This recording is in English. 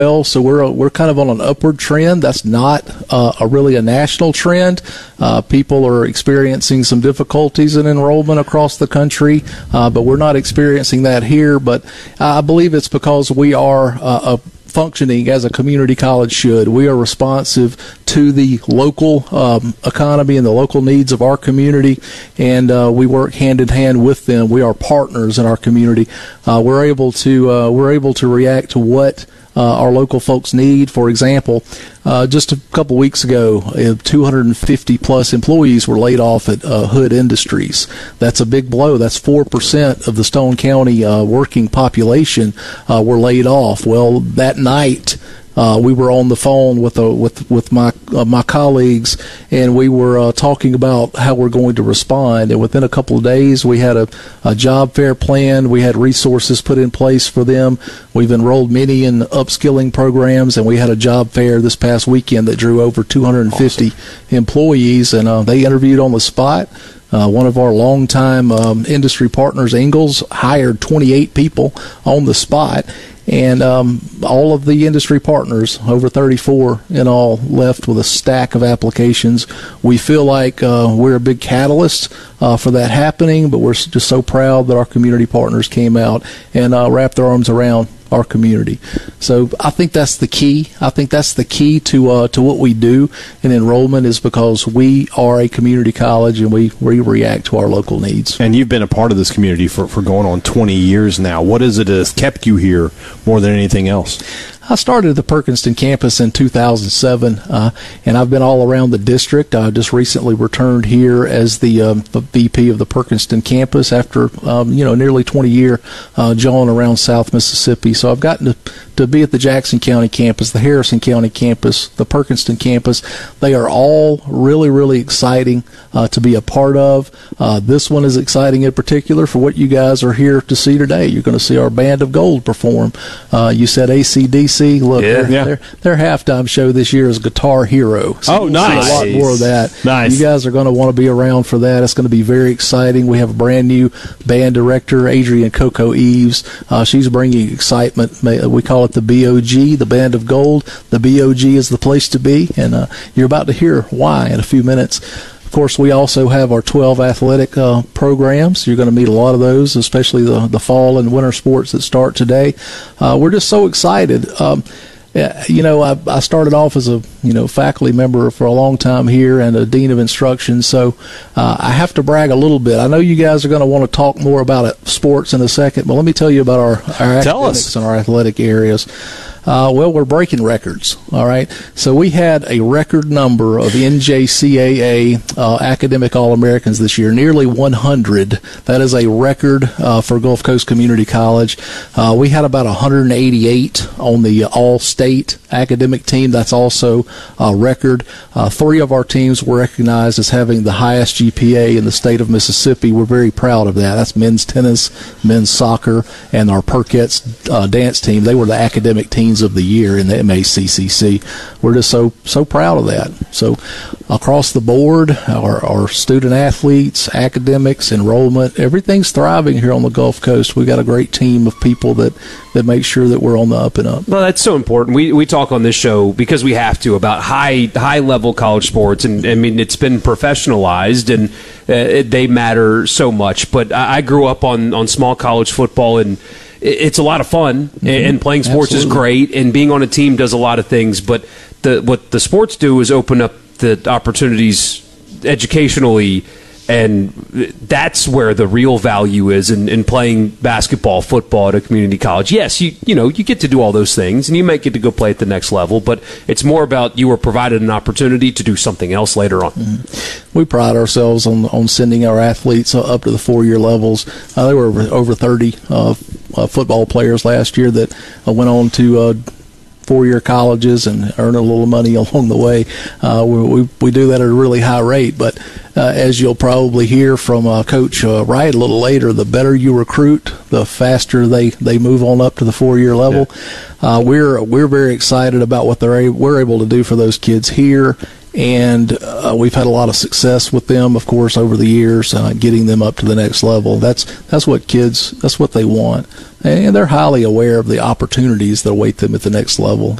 well. So we're kind of on an upward trend. That's not really a national trend. People are experiencing some difficulties in enrollment across the country, but we're not experiencing that here. But I believe it's because we are functioning as a community college should. We are responsive to the local economy and the local needs of our community, and we work hand in hand with them. We are partners in our community. We're able to react to what our local folks need. For example, just a couple weeks ago, 250 plus employees were laid off at Hood Industries. That's a big blow. That's 4% of the Stone County working population were laid off. Well, that night, we were on the phone with my colleagues, and we were talking about how we're going to respond. And within a couple of days, we had a job fair plan. We had resources put in place for them. We've enrolled many in upskilling programs, and we had a job fair this past weekend that drew over 250 employees, and they interviewed on the spot. One of our longtime industry partners, Ingalls, hired 28 people on the spot. And all of the industry partners, over 34 in all, left with a stack of applications. We feel like we're a big catalyst for that happening, but we're just so proud that our community partners came out and wrapped their arms around our community. So I think that's the key. I think that's the key to what we do in enrollment, is because we are a community college and we react to our local needs. And you've been a part of this community for going on 20 years now. What is it that has kept you here more than anything else? I started at the Perkinston campus in 2007, and I've been all around the district. I just recently returned here as the VP of the Perkinston campus after nearly 20-year jaunt around South Mississippi. So I've gotten to be at the Jackson County campus, the Harrison County campus, the Perkinston campus. They are all really, really exciting to be a part of. This one is exciting in particular for what you guys are here to see today. You're going to see our Band of Gold perform. You said AC/DC. Look, their halftime show this year is Guitar Hero. So nice. See a lot more of that. Nice. You guys are going to want to be around for that. It's going to be very exciting. We have a brand new band director, Adrian Coco Eves. She's bringing excitement. We call it the BOG, the Band of Gold. The BOG is the place to be, and you're about to hear why in a few minutes. Of course, we also have our 12 athletic programs. You're going to meet a lot of those, especially the fall and winter sports that start today. We're just so excited. I started off as a faculty member for a long time here and a dean of instruction, so I have to brag a little bit. I know you guys are going to want to talk more about sports in a second, but let me tell you about our academics and our athletic areas. We're breaking records, all right? So we had a record number of NJCAA academic All-Americans this year, nearly 100. That is a record for Gulf Coast Community College. We had about 188 on the All-State academic team. That's also a record. 3 of our teams were recognized as having the highest GPA in the state of Mississippi. We're very proud of that. That's men's tennis, men's soccer, and our Perkets dance team. They were the academic teams of the year in the MACCC. We're just so proud of that. So across the board, our student athletes, academics, enrollment, everything's thriving here on the Gulf Coast. We've got a great team of people that make sure that we're on the up and up. Well, that's so important. We talk on this show because we have to about high level college sports, and I mean it's been professionalized and they matter so much. But I grew up on small college football, and it's a lot of fun, and playing sports is great, and being on a team does a lot of things. But what the sports do is open up the opportunities educationally, and that's where the real value is in playing basketball, football at a community college. Yes, you get to do all those things, and you might get to go play at the next level, but it's more about you were provided an opportunity to do something else later on. Mm-hmm. We pride ourselves on sending our athletes up to the 4-year levels. There were over 30 football players last year that went on to 4-year colleges and earn a little money along the way. We do that at a really high rate, but as you'll probably hear from Coach Wright a little later, the better you recruit, the faster they move on up to the 4-year level. Yeah. We're very excited about what we're able to do for those kids here and we've had a lot of success with them, of course, over the years, getting them up to the next level. That's what kids, that's what they want, and they're highly aware of the opportunities that await them at the next level.